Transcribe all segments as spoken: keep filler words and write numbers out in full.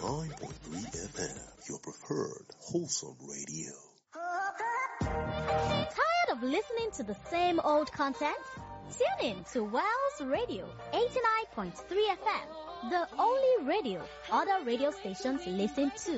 eighty-nine point three F M, your preferred wholesome radio. Tired of listening to the same old content? Tune in to Wells Radio eighty-nine point three F M, the only radio other radio stations listen to.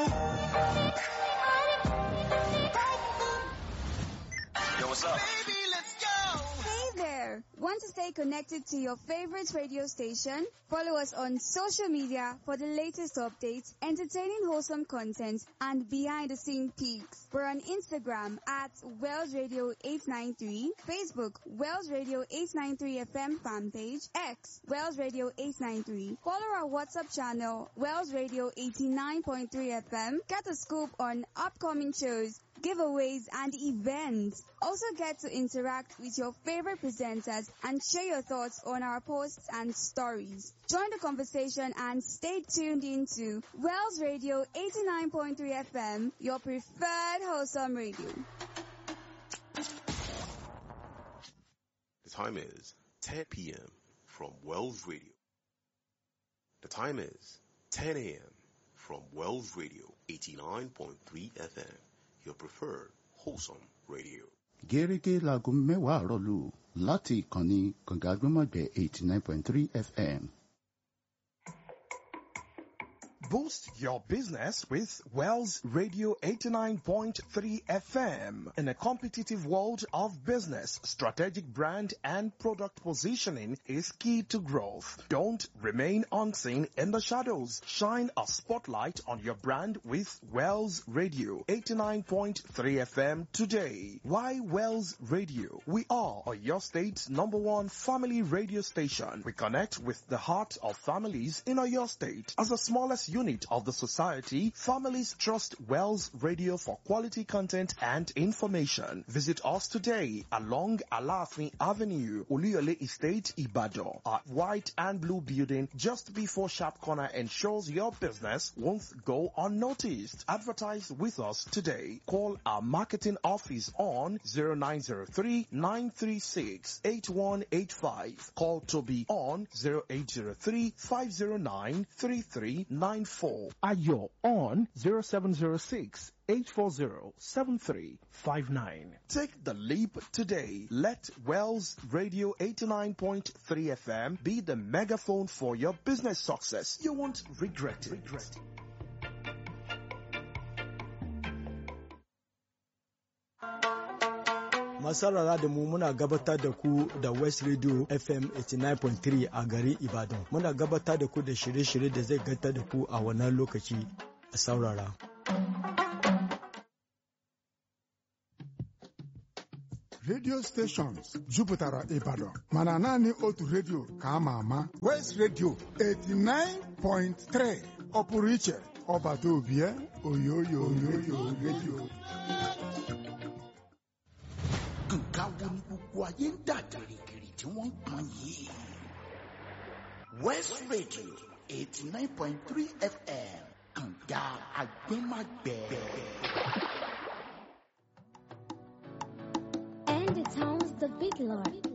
Yo, what's up? Baby, let's go! Hey there! Want to stay connected to your favorite radio station? Follow us on social media for the latest updates, entertaining wholesome content, and behind-the-scene peeks. We're on Instagram at Wells Radio eight nine three, Facebook Wells Radio eight nine three F M fan page, X Wells Radio eight nine three. Follow our WhatsApp channel Wells Radio eighty-nine point three F M. Get a scoop on upcoming shows, giveaways, and events. Also get to interact with your favorite presenters and share your thoughts on our posts and stories. Join the conversation and stay tuned into Wells Radio eighty-nine point three F M, your preferred wholesome radio. The time is ten p.m. from Wells Radio. The time is ten a.m. from Wells Radio eighty-nine point three F M, your preferred wholesome radio. Gẹ́gẹ́ láago mẹ́wàá àárọ̀ lù láti ìkànnì kàngágbọ́mọ̀gbẹ́ eighty-nine point three F M. Boost your business with Wells Radio eighty-nine point three F M. In a competitive world of business, strategic brand and product positioning is key to growth. Don't remain unseen in the shadows. Shine a spotlight on your brand with Wells Radio eighty-nine point three F M today. Why Wells Radio? We are your state's number one family radio station. We connect with the heart of families in your state. As the smallest unit of the society, families trust Wells Radio for quality content and information. Visit us today along Alafin Avenue, Oluyole Estate, Ibadan. Our white and blue building just before Sharp Corner ensures your business won't go unnoticed. Advertise with us today. Call our marketing office on zero nine zero three, nine three six, eight one eight five. Call Toby on zero eight zero three, five zero nine, three three nine four. Ayo on zero seven zero six, eight four zero, seven three five nine. Take the leap today. Let Wells Radio eighty-nine point three F M be the megaphone for your business success. You won't regret it. Regret it. Masarara da mu muna gabatar da ku da West Radio F M eighty-nine point three a gari Ibadan. Muna gabatar da ku da shirye-shirye da zai gata da ku a wannan lokaci. A saurara. Radio stations jupụtara Ibadan, mana naanị otu radio ka ama ama. West Radio eighty-nine point three ọ pụrụ iche, ọbata obie oyoyo oyoyo radio. Nǹkan wo ni gbogbo ayé ń dà gìrìgìrì tí wọ́n ń pọn yìí? West Radio eighty-nine point three F M, kànga àgbẹ̀màgbẹ̀. And it sounds the big Lord.